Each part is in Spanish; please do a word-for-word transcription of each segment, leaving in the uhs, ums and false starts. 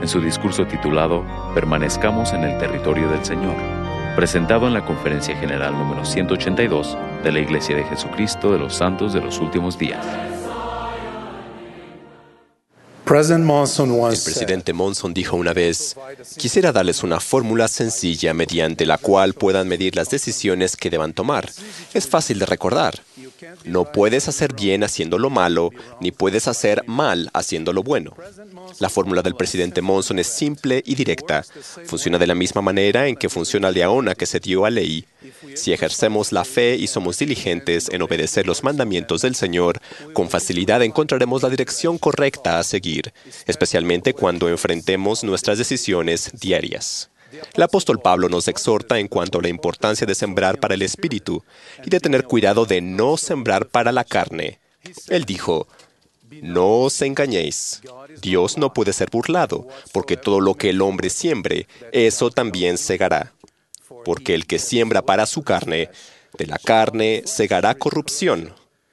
en su discurso titulado Permanezcamos en el territorio del Señor, presentado en la Conferencia General número ciento ochenta y dos de la Iglesia de Jesucristo de los Santos de los Últimos Días. El presidente Monson dijo una vez: quisiera darles una fórmula sencilla mediante la cual puedan medir las decisiones que deban tomar. Es fácil de recordar. No puedes hacer bien haciendo lo malo, ni puedes hacer mal haciendo lo bueno. La fórmula del presidente Monson es simple y directa. Funciona de la misma manera en que funciona Leona que se dio a Leí. Si ejercemos la fe y somos diligentes en obedecer los mandamientos del Señor, con facilidad encontraremos la dirección correcta a seguir, especialmente cuando enfrentemos nuestras decisiones diarias. El apóstol Pablo nos exhorta en cuanto a la importancia de sembrar para el Espíritu y de tener cuidado de no sembrar para la carne. Él dijo: no os engañéis. Dios no puede ser burlado, porque todo lo que el hombre siembre, eso también segará. Porque el que siembra para su carne, de la carne segará corrupción.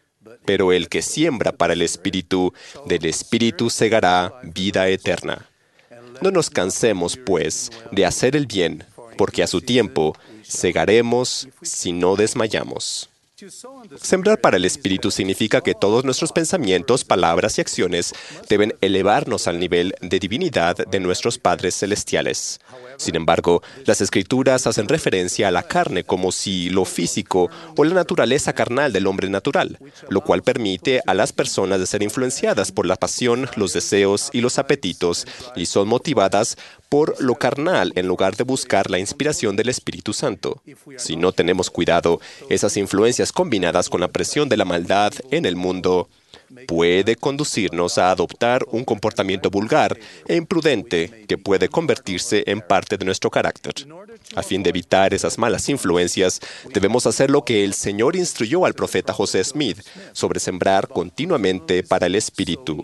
Pero el que siembra para el Espíritu, del Espíritu segará vida eterna. No nos cansemos, pues, de hacer el bien, porque a su tiempo segaremos si no desmayamos. Sembrar para el Espíritu significa que todos nuestros pensamientos, palabras y acciones deben elevarnos al nivel de divinidad de nuestros padres celestiales. Sin embargo, las Escrituras hacen referencia a la carne como si lo físico o la naturaleza carnal del hombre natural, lo cual permite a las personas de ser influenciadas por la pasión, los deseos y los apetitos, y son motivadas por lo carnal en lugar de buscar la inspiración del Espíritu Santo. Si no tenemos cuidado, esas influencias combinadas con la presión de la maldad en el mundo puede conducirnos a adoptar un comportamiento vulgar e imprudente que puede convertirse en parte de nuestro carácter. A fin de evitar esas malas influencias, debemos hacer lo que el Señor instruyó al profeta José Smith sobre sembrar continuamente para el Espíritu.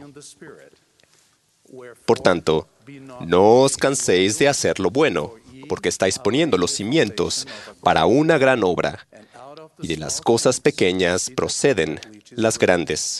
Por tanto, no os canséis de hacer lo bueno, porque estáis poniendo los cimientos para una gran obra, y de las cosas pequeñas proceden las grandes.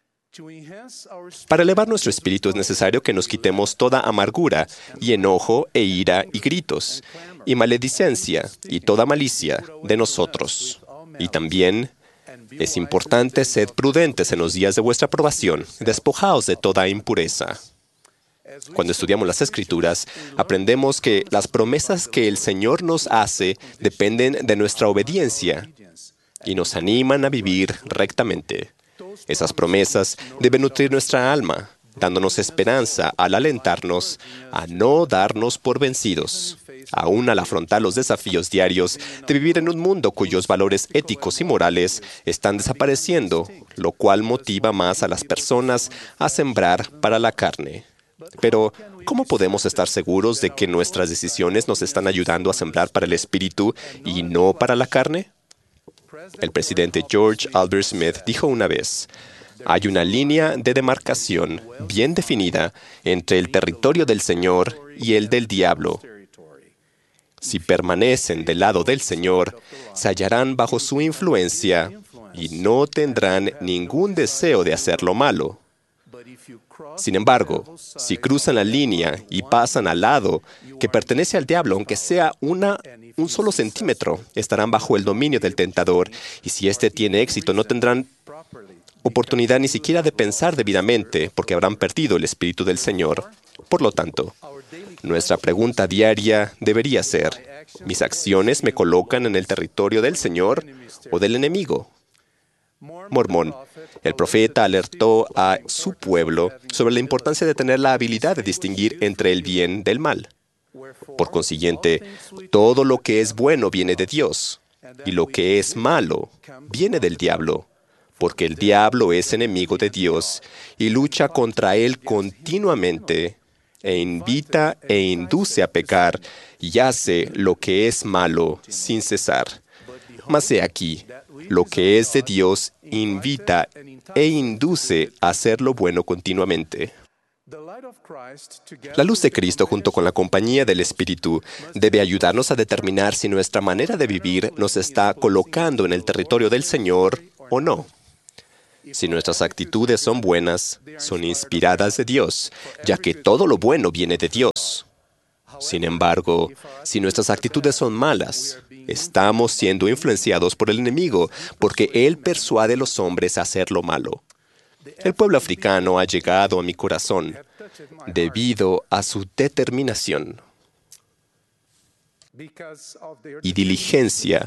Para elevar nuestro espíritu es necesario que nos quitemos toda amargura y enojo e ira y gritos, y maledicencia y toda malicia de nosotros. Y también es importante ser prudentes en los días de vuestra probación, despojaos de toda impureza. Cuando estudiamos las Escrituras, aprendemos que las promesas que el Señor nos hace dependen de nuestra obediencia y nos animan a vivir rectamente. Esas promesas deben nutrir nuestra alma, dándonos esperanza al alentarnos a no darnos por vencidos, aún al afrontar los desafíos diarios de vivir en un mundo cuyos valores éticos y morales están desapareciendo, lo cual motiva más a las personas a sembrar para la carne. Pero, ¿cómo podemos estar seguros de que nuestras decisiones nos están ayudando a sembrar para el Espíritu y no para la carne? El presidente George Albert Smith dijo una vez: hay una línea de demarcación bien definida entre el territorio del Señor y el del diablo. Si permanecen del lado del Señor, se hallarán bajo su influencia y no tendrán ningún deseo de hacer lo malo. Sin embargo, si cruzan la línea y pasan al lado que pertenece al diablo, aunque sea una, un solo centímetro, estarán bajo el dominio del tentador, y si éste tiene éxito, no tendrán oportunidad ni siquiera de pensar debidamente, porque habrán perdido el Espíritu del Señor. Por lo tanto, nuestra pregunta diaria debería ser: ¿mis acciones me colocan en el territorio del Señor o del enemigo? Mormón, el profeta alertó a su pueblo sobre la importancia de tener la habilidad de distinguir entre el bien del mal. Por consiguiente, todo lo que es bueno viene de Dios, y lo que es malo viene del diablo, porque el diablo es enemigo de Dios y lucha contra él continuamente, e invita e induce a pecar, y hace lo que es malo sin cesar. Mas he aquí, lo que es de Dios invita e induce a hacer lo bueno continuamente. La luz de Cristo junto con la compañía del Espíritu debe ayudarnos a determinar si nuestra manera de vivir nos está colocando en el territorio del Señor o no. Si nuestras actitudes son buenas, son inspiradas de Dios, ya que todo lo bueno viene de Dios. Sin embargo, si nuestras actitudes son malas, estamos siendo influenciados por el enemigo, porque él persuade a los hombres a hacer lo malo. El pueblo africano ha llegado a mi corazón debido a su determinación y diligencia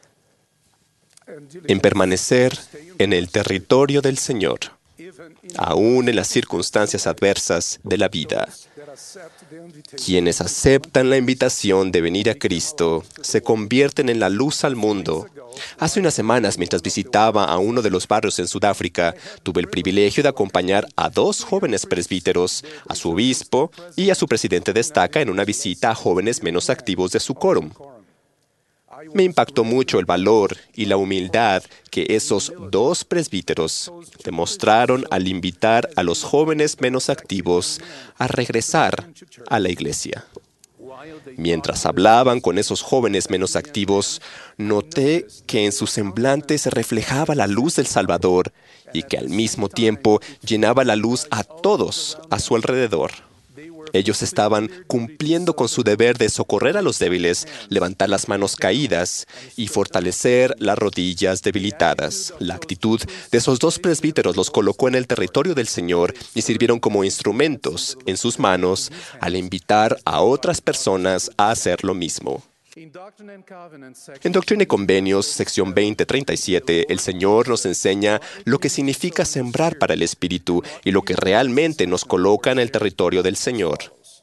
en permanecer en el territorio del Señor, aún en las circunstancias adversas de la vida. Quienes aceptan la invitación de venir a Cristo se convierten en la luz al mundo. Hace unas semanas, mientras visitaba a uno de los barrios en Sudáfrica, tuve el privilegio de acompañar a dos jóvenes presbíteros, a su obispo y a su presidente de estaca en una visita a jóvenes menos activos de su quórum. Me impactó mucho el valor y la humildad que esos dos presbíteros demostraron al invitar a los jóvenes menos activos a regresar a la iglesia. Mientras hablaban con esos jóvenes menos activos, noté que en sus semblantes se reflejaba la luz del Salvador y que al mismo tiempo llenaba la luz a todos a su alrededor. Ellos estaban cumpliendo con su deber de socorrer a los débiles, levantar las manos caídas y fortalecer las rodillas debilitadas. La actitud de esos dos presbíteros los colocó en el territorio del Señor y sirvieron como instrumentos en sus manos al invitar a otras personas a hacer lo mismo. En Doctrina y Convenios, sección veinte treinta y siete, el Señor nos enseña lo que significa sembrar para el Espíritu y lo que realmente nos coloca en el territorio del Señor.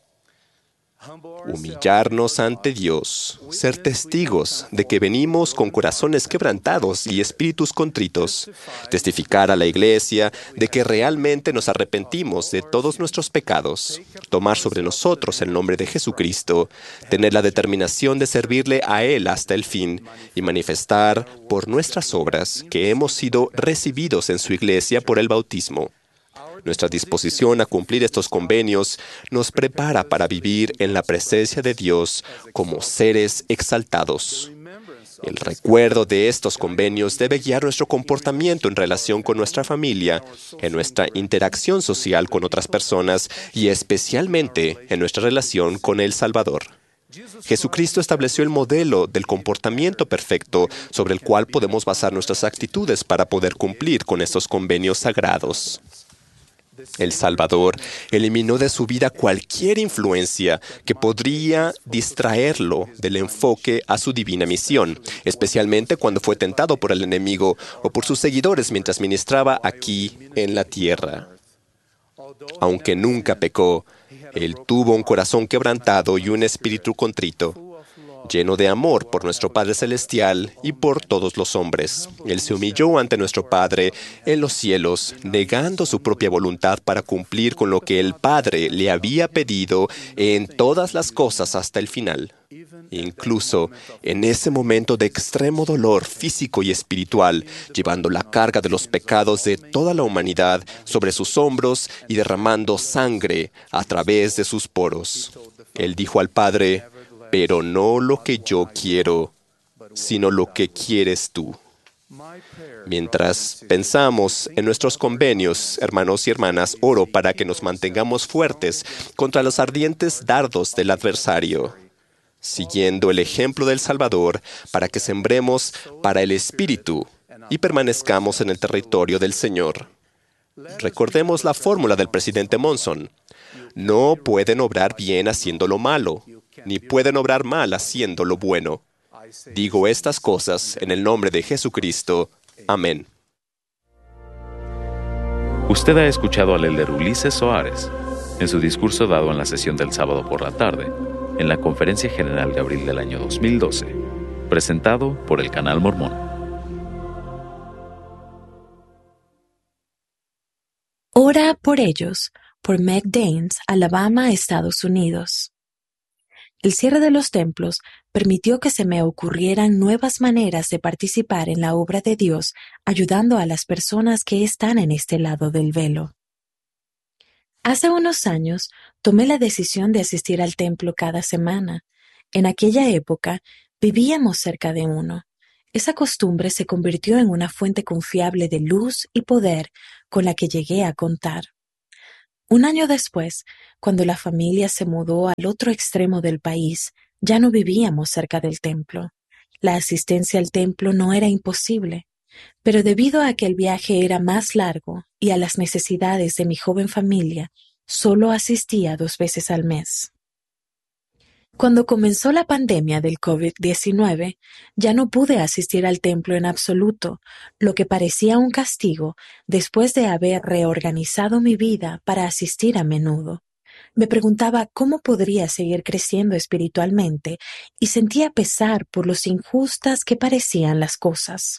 Humillarnos ante Dios, ser testigos de que venimos con corazones quebrantados y espíritus contritos, testificar a la iglesia de que realmente nos arrepentimos de todos nuestros pecados, tomar sobre nosotros el nombre de Jesucristo, tener la determinación de servirle a Él hasta el fin y manifestar por nuestras obras que hemos sido recibidos en su iglesia por el bautismo. Nuestra disposición a cumplir estos convenios nos prepara para vivir en la presencia de Dios como seres exaltados. El recuerdo de estos convenios debe guiar nuestro comportamiento en relación con nuestra familia, en nuestra interacción social con otras personas y especialmente en nuestra relación con el Salvador. Jesucristo estableció el modelo del comportamiento perfecto sobre el cual podemos basar nuestras actitudes para poder cumplir con estos convenios sagrados. El Salvador eliminó de su vida cualquier influencia que podría distraerlo del enfoque a su divina misión, especialmente cuando fue tentado por el enemigo o por sus seguidores mientras ministraba aquí en la tierra. Aunque nunca pecó, Él tuvo un corazón quebrantado y un espíritu contrito, lleno de amor por nuestro Padre Celestial y por todos los hombres. Él se humilló ante nuestro Padre en los cielos, negando su propia voluntad para cumplir con lo que el Padre le había pedido en todas las cosas hasta el final. Incluso en ese momento de extremo dolor físico y espiritual, llevando la carga de los pecados de toda la humanidad sobre sus hombros y derramando sangre a través de sus poros. Él dijo al Padre: pero no lo que yo quiero, sino lo que quieres tú. Mientras pensamos en nuestros convenios, hermanos y hermanas, oro para que nos mantengamos fuertes contra los ardientes dardos del adversario, siguiendo el ejemplo del Salvador, para que sembremos para el Espíritu y permanezcamos en el territorio del Señor. Recordemos la fórmula del presidente Monson: no pueden obrar bien haciendo lo malo, ni pueden obrar mal haciendo lo bueno. Digo estas cosas en el nombre de Jesucristo. Amén. Usted ha escuchado al elder Ulises Soares en su discurso dado en la sesión del sábado por la tarde, en la Conferencia General de abril del año dos mil doce, presentado por el Canal Mormón. Ora por ellos, por Meg Danes, Alabama, Estados Unidos. El cierre de los templos permitió que se me ocurrieran nuevas maneras de participar en la obra de Dios, ayudando a las personas que están en este lado del velo. Hace unos años, tomé la decisión de asistir al templo cada semana. En aquella época, vivíamos cerca de uno. Esa costumbre se convirtió en una fuente confiable de luz y poder con la que llegué a contar. Un año después, cuando la familia se mudó al otro extremo del país, ya no vivíamos cerca del templo. La asistencia al templo no era imposible, pero debido a que el viaje era más largo y a las necesidades de mi joven familia, solo asistía dos veces al mes. Cuando comenzó la pandemia del COVID diecinueve, ya no pude asistir al templo en absoluto, lo que parecía un castigo después de haber reorganizado mi vida para asistir a menudo. Me preguntaba cómo podría seguir creciendo espiritualmente y sentía pesar por lo injustas que parecían las cosas.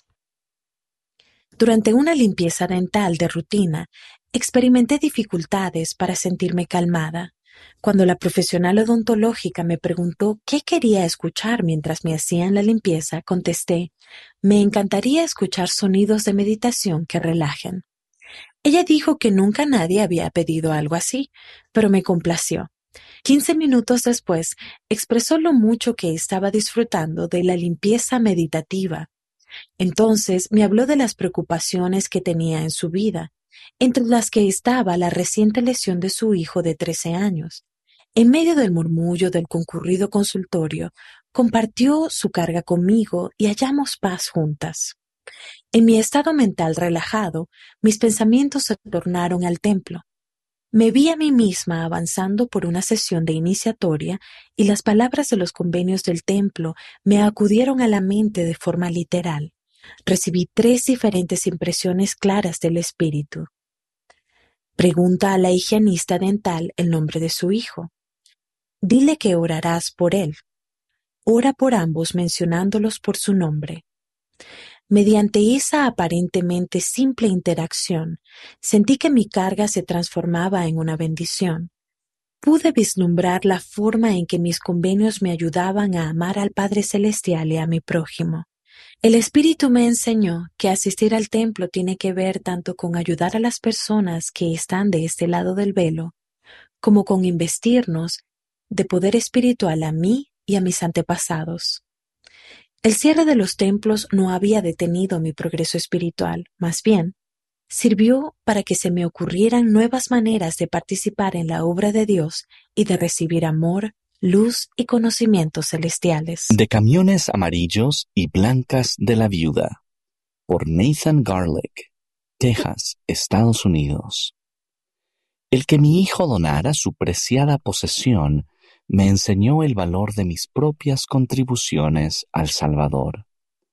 Durante una limpieza dental de rutina, experimenté dificultades para sentirme calmada. Cuando la profesional odontológica me preguntó qué quería escuchar mientras me hacían la limpieza, contesté, me encantaría escuchar sonidos de meditación que relajen. Ella dijo que nunca nadie había pedido algo así, pero me complació. Quince minutos después, expresó lo mucho que estaba disfrutando de la limpieza meditativa. Entonces me habló de las preocupaciones que tenía en su vida, entre las que estaba la reciente lesión de su hijo de trece años. En medio del murmullo del concurrido consultorio, compartió su carga conmigo y hallamos paz juntas. En mi estado mental relajado, mis pensamientos se tornaron al templo. Me vi a mí misma avanzando por una sesión de iniciatoria y las palabras de los convenios del templo me acudieron a la mente de forma literal. Recibí tres diferentes impresiones claras del espíritu. Pregunta a la higienista dental el nombre de su hijo. Dile que orarás por él. Ora por ambos mencionándolos por su nombre. Mediante esa aparentemente simple interacción, sentí que mi carga se transformaba en una bendición. Pude vislumbrar la forma en que mis convenios me ayudaban a amar al Padre Celestial y a mi prójimo. El Espíritu me enseñó que asistir al templo tiene que ver tanto con ayudar a las personas que están de este lado del velo, como con investirnos de poder espiritual a mí y a mis antepasados. El cierre de los templos no había detenido mi progreso espiritual, más bien, sirvió para que se me ocurrieran nuevas maneras de participar en la obra de Dios y de recibir amor, luz y conocimientos celestiales. De camiones amarillos y blancas de la viuda, por Nathan Garlick, Texas, Estados Unidos. El que mi hijo donara su preciada posesión me enseñó el valor de mis propias contribuciones al Salvador.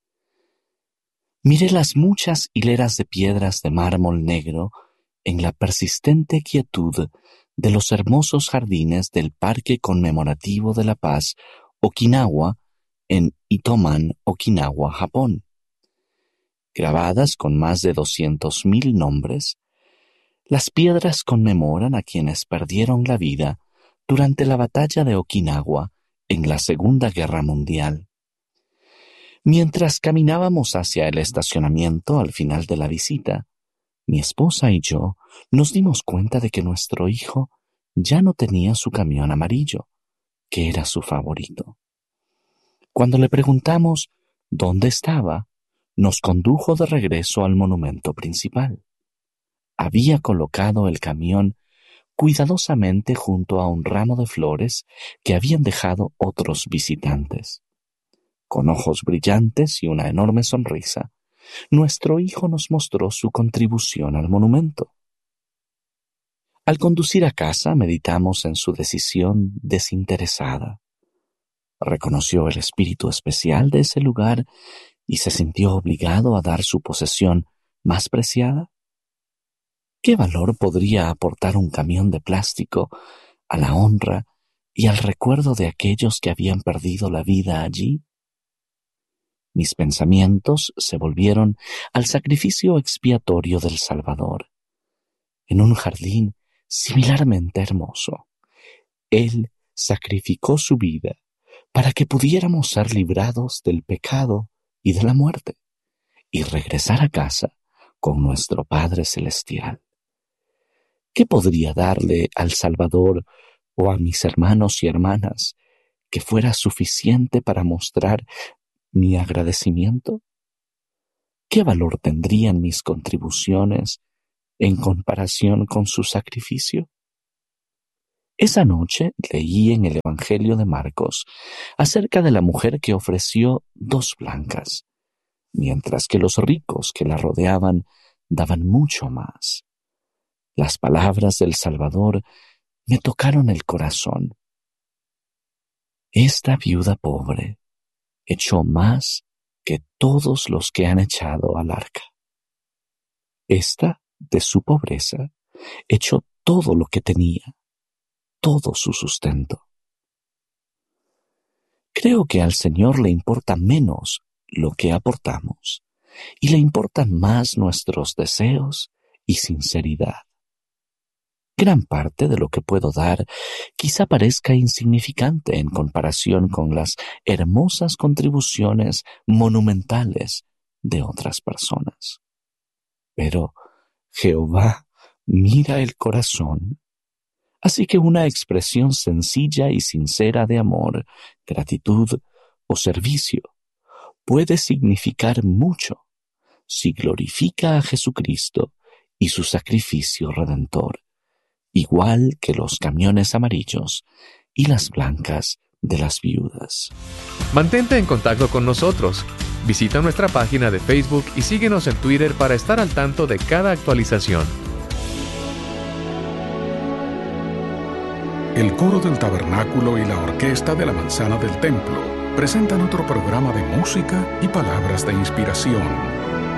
Miré las muchas hileras de piedras de mármol negro en la persistente quietud de los hermosos jardines del Parque Conmemorativo de la Paz, Okinawa, en Itoman, Okinawa, Japón. Grabadas con más de doscientos mil nombres, las piedras conmemoran a quienes perdieron la vida durante la batalla de Okinawa en la Segunda Guerra Mundial. Mientras caminábamos hacia el estacionamiento al final de la visita, mi esposa y yo nos dimos cuenta de que nuestro hijo ya no tenía su camión amarillo, que era su favorito. Cuando le preguntamos dónde estaba, nos condujo de regreso al monumento principal. Había colocado el camión cuidadosamente junto a un ramo de flores que habían dejado otros visitantes. Con ojos brillantes y una enorme sonrisa, nuestro hijo nos mostró su contribución al monumento. Al conducir a casa, meditamos en su decisión desinteresada. Reconoció el espíritu especial de ese lugar y se sintió obligado a dar su posesión más preciada. ¿Qué valor podría aportar un camión de plástico a la honra y al recuerdo de aquellos que habían perdido la vida allí? Mis pensamientos se volvieron al sacrificio expiatorio del Salvador. En un jardín similarmente hermoso, Él sacrificó su vida para que pudiéramos ser librados del pecado y de la muerte y regresar a casa con nuestro Padre Celestial. ¿Qué podría darle al Salvador o a mis hermanos y hermanas que fuera suficiente para mostrar mi agradecimiento? ¿qué valor tendrían mis contribuciones en comparación con su sacrificio? Esa noche leí en el Evangelio de Marcos acerca de la mujer que ofreció dos blancas, mientras que los ricos que la rodeaban daban mucho más. Las palabras del Salvador me tocaron el corazón. Esta viuda pobre echó más que todos los que han echado al arca. Esta, de su pobreza, echó todo lo que tenía, todo su sustento. Creo que al Señor le importa menos lo que aportamos y le importan más nuestros deseos y sinceridad. Gran parte de lo que puedo dar quizá parezca insignificante en comparación con las hermosas contribuciones monumentales de otras personas. Pero Jehová mira el corazón. Así que una expresión sencilla y sincera de amor, gratitud o servicio puede significar mucho si glorifica a Jesucristo y su sacrificio redentor, igual que los camiones amarillos y las blancas de las viudas. Mantente en contacto con nosotros. Visita nuestra página de Facebook y síguenos en Twitter para estar al tanto de cada actualización. El coro del tabernáculo y la orquesta de la manzana del templo presentan otro programa de música y palabras de inspiración,